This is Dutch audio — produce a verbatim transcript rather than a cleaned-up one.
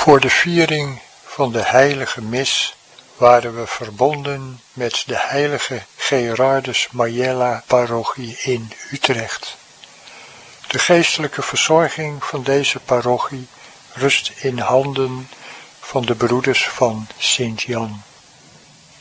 Voor de viering van de heilige mis waren we verbonden met de heilige Gerardus Majella parochie in Utrecht. De geestelijke verzorging van deze parochie rust in handen van de broeders van Sint Jan.